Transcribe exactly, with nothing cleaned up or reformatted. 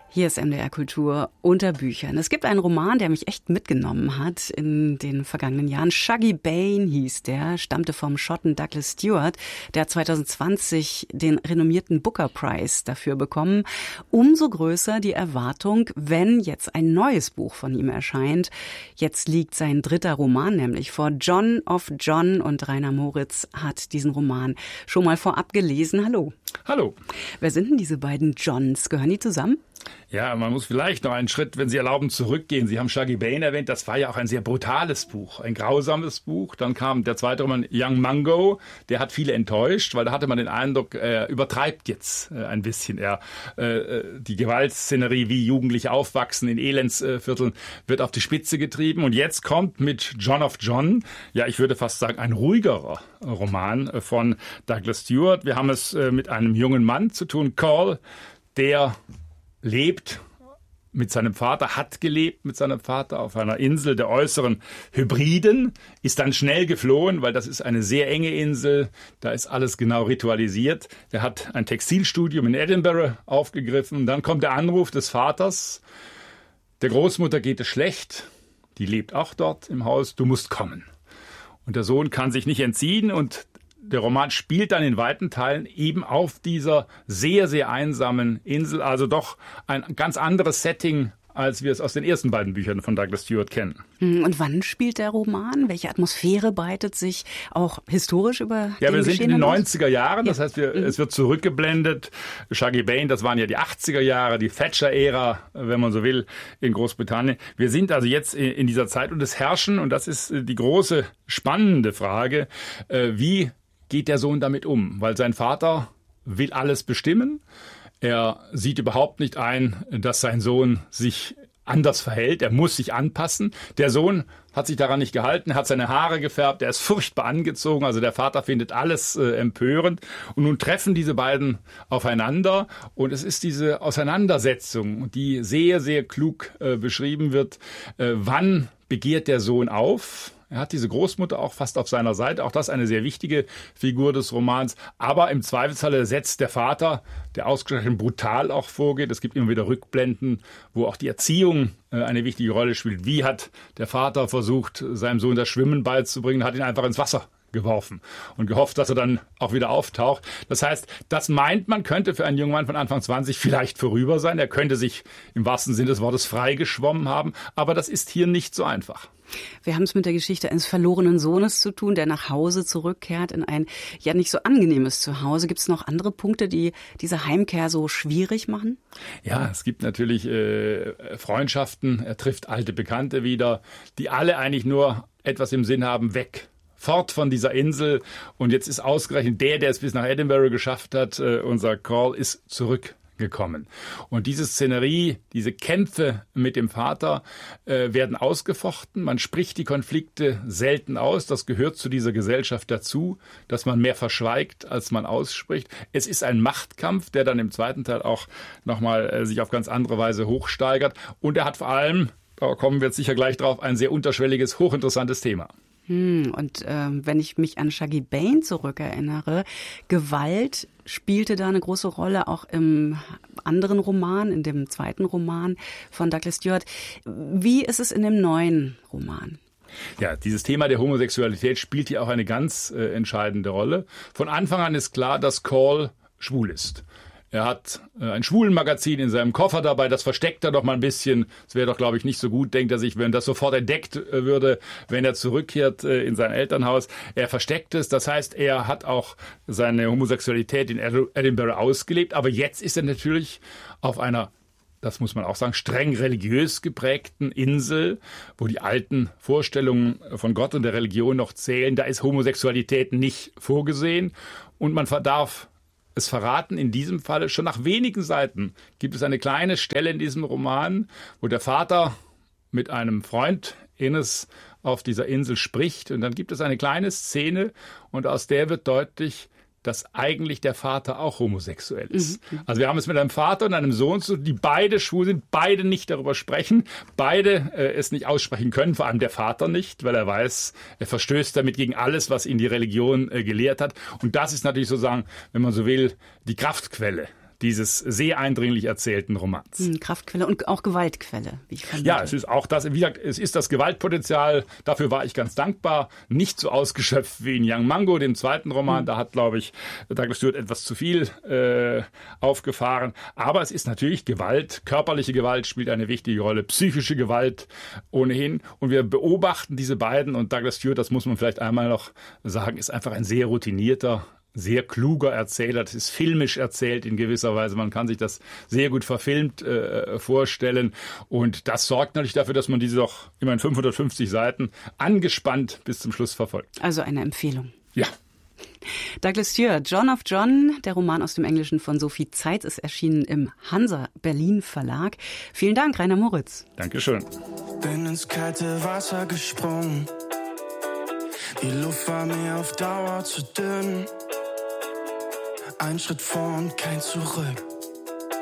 Hier ist M D R Kultur unter Büchern. Es gibt einen Roman, der mich echt mitgenommen hat in den vergangenen Jahren. Shuggie Bain hieß der, stammte vom Schotten Douglas Stewart. Der hat zwanzig zwanzig den renommierten Booker Prize dafür bekommen. Umso größer die Erwartung, wenn jetzt ein neues Buch von ihm erscheint. Jetzt liegt sein dritter Roman nämlich vor. John of John, und Rainer Moritz hat diesen Roman schon mal vorab gelesen. Hallo. Hallo. Wer sind denn diese beiden Johns? Gehören die zusammen? Ja, man muss vielleicht noch einen Schritt, wenn Sie erlauben, zurückgehen. Sie haben Shuggie Bain erwähnt, das war ja auch ein sehr brutales Buch, ein grausames Buch. Dann kam der zweite Roman, Young Mungo, der hat viele enttäuscht, weil da hatte man den Eindruck, er übertreibt jetzt äh, ein bisschen. Er, äh, die Gewaltszenerie, wie Jugendliche aufwachsen in Elendsvierteln, wird auf die Spitze getrieben. Und jetzt kommt mit John of John, ja, ich würde fast sagen, ein ruhigerer Roman von Douglas Stewart. Wir haben es äh, mit einem jungen Mann zu tun, Call, der lebt mit seinem Vater, hat gelebt mit seinem Vater auf einer Insel der äußeren Hebriden, ist dann schnell geflohen, weil das ist eine sehr enge Insel, da ist alles genau ritualisiert. Er hat ein Textilstudium in Edinburgh aufgegriffen, dann kommt der Anruf des Vaters, der Großmutter geht es schlecht, die lebt auch dort im Haus, du musst kommen. Und der Sohn kann sich nicht entziehen, und der Roman spielt dann in weiten Teilen eben auf dieser sehr, sehr einsamen Insel. Also doch ein ganz anderes Setting, als wir es aus den ersten beiden Büchern von Douglas Stewart kennen. Und wann spielt der Roman? Welche Atmosphäre breitet sich auch historisch über Ja, den wir sind in den aus? neunziger Jahren, das Ja. heißt, wir, Mhm. es wird zurückgeblendet. Shuggie Bain, das waren ja die achtziger Jahre, die Thatcher-Ära, wenn man so will, in Großbritannien. Wir sind also jetzt in dieser Zeit, und es herrschen, und das ist die große, spannende Frage, wie geht der Sohn damit um? Weil sein Vater will alles bestimmen. Er sieht überhaupt nicht ein, dass sein Sohn sich anders verhält. Er muss sich anpassen. Der Sohn hat sich daran nicht gehalten, hat seine Haare gefärbt, er ist furchtbar angezogen. Also der Vater findet alles äh, empörend. Und nun treffen diese beiden aufeinander. Und es ist diese Auseinandersetzung, die sehr, sehr klug äh, beschrieben wird. Äh, wann begehrt der Sohn auf? Er hat diese Großmutter auch fast auf seiner Seite. Auch das eine sehr wichtige Figur des Romans. Aber im Zweifelsfalle setzt der Vater, der ausgesprochen brutal auch vorgeht. Es gibt immer wieder Rückblenden, wo auch die Erziehung eine wichtige Rolle spielt. Wie hat der Vater versucht, seinem Sohn das Schwimmen beizubringen, hat ihn einfach ins Wasser geworfen und gehofft, dass er dann auch wieder auftaucht. Das heißt, das meint man, könnte für einen jungen Mann von Anfang zwanzig vielleicht vorüber sein. Er könnte sich im wahrsten Sinne des Wortes freigeschwommen haben. Aber das ist hier nicht so einfach. Wir haben es mit der Geschichte eines verlorenen Sohnes zu tun, der nach Hause zurückkehrt in ein ja nicht so angenehmes Zuhause. Gibt es noch andere Punkte, die diese Heimkehr so schwierig machen? Ja, es gibt natürlich äh, Freundschaften. Er trifft alte Bekannte wieder, die alle eigentlich nur etwas im Sinn haben: weg. Fort von dieser Insel. Und jetzt ist ausgerechnet der, der es bis nach Edinburgh geschafft hat, äh, unser Call, ist zurückgekommen. Und diese Szenerie, diese Kämpfe mit dem Vater äh, werden ausgefochten. Man spricht die Konflikte selten aus. Das gehört zu dieser Gesellschaft dazu, dass man mehr verschweigt, als man ausspricht. Es ist ein Machtkampf, der dann im zweiten Teil auch nochmal äh, sich auf ganz andere Weise hochsteigert. Und er hat vor allem, da kommen wir jetzt sicher gleich drauf, ein sehr unterschwelliges, hochinteressantes Thema. Und ähm, wenn ich mich an Shuggie Bain zurückerinnere, Gewalt spielte da eine große Rolle, auch im anderen Roman, in dem zweiten Roman von Douglas Stewart. Wie ist es in dem neuen Roman? Ja, dieses Thema der Homosexualität spielt hier auch eine ganz äh, entscheidende Rolle. Von Anfang an ist klar, dass Call schwul ist. Er hat ein Schwulenmagazin in seinem Koffer dabei, das versteckt er doch mal ein bisschen. Es wäre doch, glaube ich, nicht so gut, denkt er sich, wenn das sofort entdeckt würde, wenn er zurückkehrt in sein Elternhaus. Er versteckt es, das heißt, er hat auch seine Homosexualität in Edinburgh ausgelebt. Aber jetzt ist er natürlich auf einer, das muss man auch sagen, streng religiös geprägten Insel, wo die alten Vorstellungen von Gott und der Religion noch zählen. Da ist Homosexualität nicht vorgesehen, und man darf es verraten, in diesem Falle schon nach wenigen Seiten gibt es eine kleine Stelle in diesem Roman, wo der Vater mit einem Freund Ines auf dieser Insel spricht, und dann gibt es eine kleine Szene, und aus der wird deutlich, dass eigentlich der Vater auch homosexuell ist. Mhm. Also wir haben es mit einem Vater und einem Sohn zu tun, die beide schwul sind, beide nicht darüber sprechen, beide äh, es nicht aussprechen können, vor allem der Vater nicht, weil er weiß, er verstößt damit gegen alles, was ihn die Religion äh, gelehrt hat. Und das ist natürlich sozusagen, wenn man so will, die Kraftquelle dieses sehr eindringlich erzählten Romans. Mhm, Kraftquelle und auch Gewaltquelle, wie ich vermute. Ja, es ist auch das, wie gesagt, es ist das Gewaltpotenzial, dafür war ich ganz dankbar, nicht so ausgeschöpft wie in Young Mungo, dem zweiten Roman, mhm. da hat, glaube ich, Douglas Stewart etwas zu viel äh, aufgefahren, aber es ist natürlich Gewalt, körperliche Gewalt spielt eine wichtige Rolle, psychische Gewalt ohnehin und wir beobachten diese beiden und Douglas Stewart, das muss man vielleicht einmal noch sagen, ist einfach ein sehr routinierter, sehr kluger Erzähler. Das ist filmisch erzählt in gewisser Weise. Man kann sich das sehr gut verfilmt äh, vorstellen. Und das sorgt natürlich dafür, dass man diese doch immerhin fünfhundertfünfzig Seiten angespannt bis zum Schluss verfolgt. Also eine Empfehlung. Ja. Douglas Stewart, John of John, der Roman aus dem Englischen von Sophie Zeitz, ist erschienen im Hansa Berlin Verlag. Vielen Dank, Rainer Moritz. Dankeschön. Bin ins kalte Wasser gesprungen. Die Luft war mir auf Dauer zu dünn. Ein Schritt vor und kein Zurück.